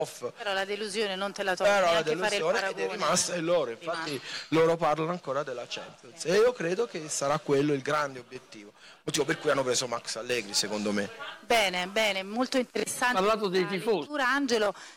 off. Però la delusione non te la toglie Però la neanche fare il delusione ed paragone. è rimasta in loro, infatti loro parlano ancora della Champions e io credo che sarà quello il grande obiettivo, motivo per cui hanno preso Max Allegri secondo me. Bene, bene, molto interessante Parlato dei la tifosi. lettura, Angelo.